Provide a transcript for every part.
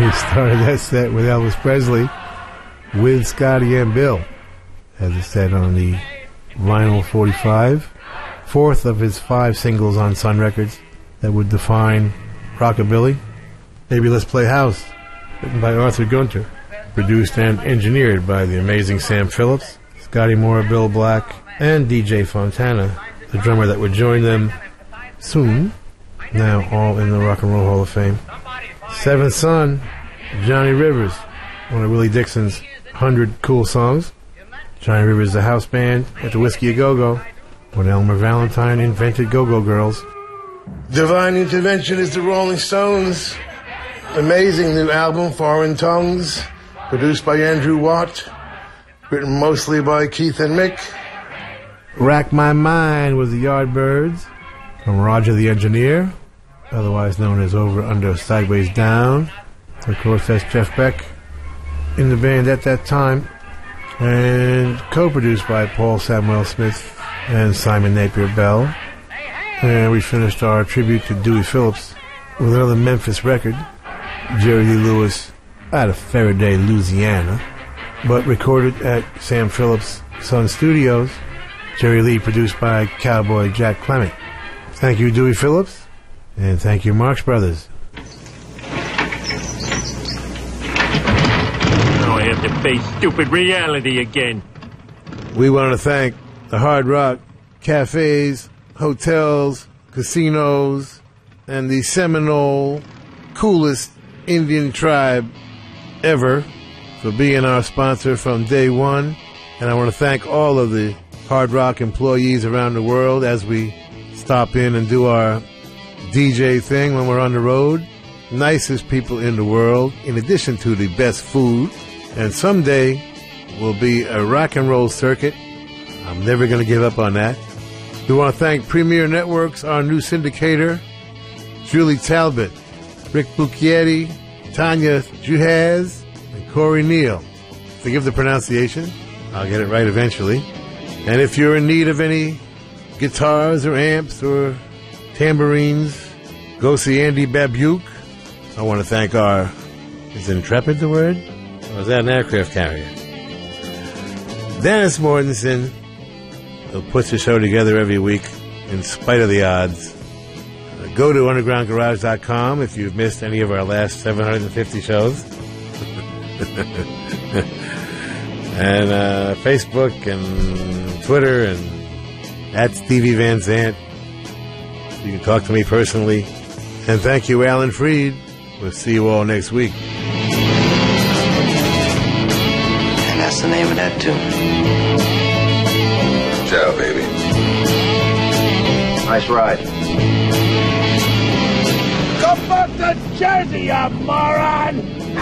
We started that set with Elvis Presley with Scotty and Bill, as it said on the Vinyl 45, fourth of his 5 singles on Sun Records that would define rockabilly. Maybe Let's Play House, written by Arthur Gunter, produced and engineered by the amazing Sam Phillips, Scotty Moore, Bill Black, and DJ Fontana, the drummer that would join them soon, now all in the Rock and Roll Hall of Fame. Seventh Son, Johnny Rivers, one of Willie Dixon's 100 cool songs. Johnny Rivers, the house band at the Whiskey A Go-Go, when Elmer Valentine invented Go-Go Girls. Divine Intervention is the Rolling Stones. Amazing new album, Foreign Tongues, produced by Andrew Watt, written mostly by Keith and Mick. Rack My Mind was the Yardbirds, from Roger the Engineer, otherwise known as Over, Under, Sideways, Down. Of course, that's Jeff Beck in the band at that time, and co-produced by Paul Samuel Smith and Simon Napier Bell. And we finished our tribute to Dewey Phillips with another Memphis record, Jerry Lee Lewis, out of Faraday, Louisiana, but recorded at Sam Phillips' Sun Studios. Jerry Lee produced by Cowboy Jack Clement. Thank you, Dewey Phillips, and thank you, Marx Brothers. Now I have to face stupid reality again. We want to thank the Hard Rock cafes, hotels, casinos, and the Seminole coolest Indian tribe ever for being our sponsor from day one. And I want to thank all of the Hard Rock employees around the world as we stop in and do our DJ thing when we're on the road. Nicest people in the world, in addition to the best food. And someday will be a rock and roll circuit. I'm never going to give up on that. We want to thank Premier Networks, our new syndicator, Julie Talbot, Rick Bucchietti, Tanya Juhaz, and Corey Neal. Forgive the pronunciation. I'll get it right eventually. And if you're in need of any guitars or amps or tambourines, go see Andy Babuke. I want to thank our... Is Intrepid the word? Or is that an aircraft carrier? Dennis Mortensen, who puts the show together every week in spite of the odds. Go to undergroundgarage.com if you've missed any of our last 750 shows. And Facebook and Twitter and at Stevie Van Zandt. You can talk to me personally. And thank you, Alan Freed. We'll see you all next week. And that's the name of that tune. Ciao, baby. Nice ride. Go back to Jersey, you moron!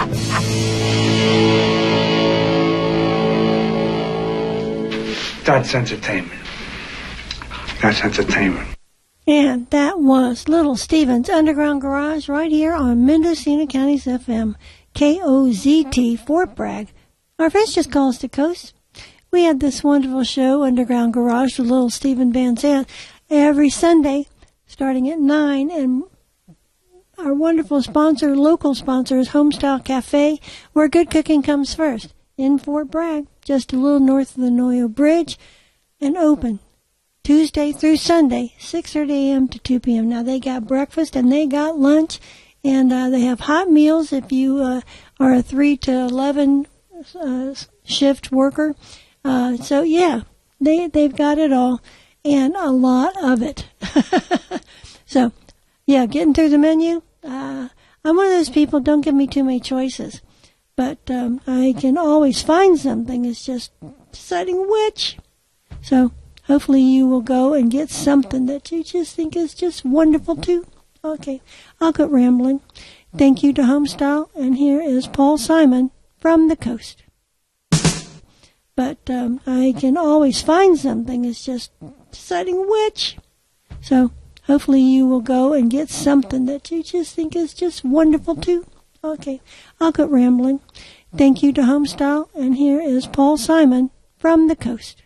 That's entertainment. That's entertainment. And that was Little Steven's Underground Garage right here on Mendocino County's FM, KOZT, Fort Bragg. Our friends just call us the coast. We had this wonderful show, Underground Garage, with Little Steven Van Zandt, every Sunday, starting at 9. And our wonderful sponsor, local sponsor, is Homestyle Cafe, where good cooking comes first, in Fort Bragg, just a little north of the Noyo Bridge, and open Tuesday through Sunday, 6:30 a.m. to 2 p.m. Now, they got breakfast and they got lunch, and they have hot meals if you are a 3 to 11 shift worker. So, yeah, they've got it all, and a lot of it. So, yeah, getting through the menu. I'm one of those people, don't give me too many choices. But I can always find something. It's just deciding which. So, hopefully you will go and get something that you just think is just wonderful too. Okay, I'll quit rambling. Thank you to Homestyle, and here is Paul Simon from the coast. But I can always find something. It's just deciding which. So hopefully you will go and get something that you just think is just wonderful too. Okay, I'll quit rambling. Thank you to Homestyle, and here is Paul Simon from the coast.